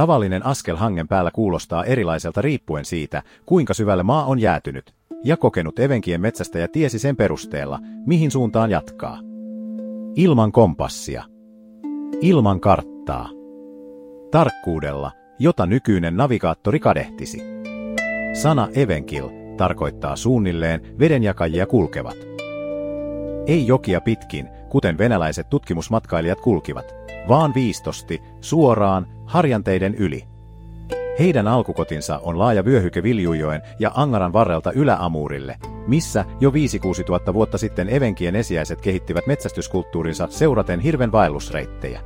Tavallinen askel hangen päällä kuulostaa erilaiselta riippuen siitä, kuinka syvälle maa on jäätynyt, ja kokenut evenkien metsästäjä tiesi sen perusteella, mihin suuntaan jatkaa. Ilman kompassia. Ilman karttaa. Tarkkuudella, jota nykyinen navigaattori kadehtisi. Sana evenkil tarkoittaa suunnilleen vedenjakajia kulkevat. Ei jokia pitkin, kuten venäläiset tutkimusmatkailijat kulkivat, vaan viistosti, suoraan, harjanteiden yli. Heidän alkukotinsa on laaja vyöhyke Viljujoen ja Angaran varrelta Ylä-Amurille, missä jo 5-6 tuhatta vuotta sitten evenkien esiäiset kehittivät metsästyskulttuurinsa seuraten hirven vaellusreittejä.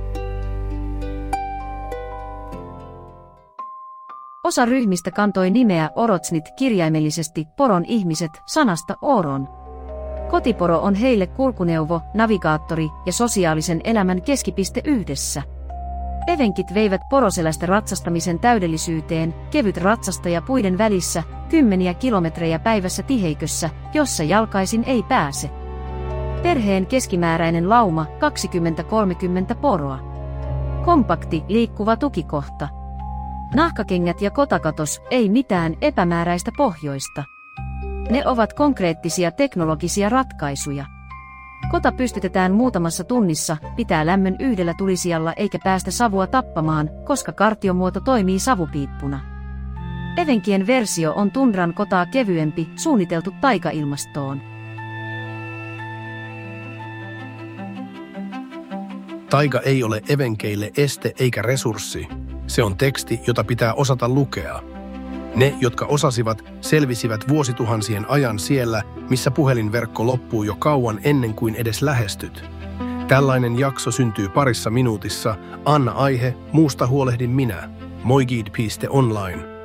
Osa ryhmistä kantoi nimeä Orotsnit kirjaimellisesti poron ihmiset sanasta oron. Kotiporo on heille kulkuneuvo, navigaattori ja sosiaalisen elämän keskipiste yhdessä. Evenkit veivät poroselästä ratsastamisen täydellisyyteen, kevyt ratsastaja puiden välissä, 10 kilometrejä päivässä tiheikössä, jossa jalkaisin ei pääse. Perheen keskimääräinen lauma 20-30 poroa. Kompakti, liikkuva tukikohta. Nahkakengät ja kotakatos, ei mitään epämääräistä pohjoista. Ne ovat konkreettisia teknologisia ratkaisuja. Kota pystytetään muutamassa tunnissa, pitää lämmön yhdellä tulisijalla eikä päästä savua tappamaan, koska kartiomuoto toimii savupiippuna. Evenkien versio on tundran kotaa kevyempi, suunniteltu taikailmastoon. Taiga ei ole evenkeille este eikä resurssi. Se on teksti, jota pitää osata lukea. Ne, jotka osasivat, selvisivät vuosituhansien ajan siellä, missä puhelinverkko loppuu jo kauan ennen kuin edes lähestyt. Tällainen jakso syntyy parissa minuutissa. Anna aihe, muusta huolehdin minä. Moigid.online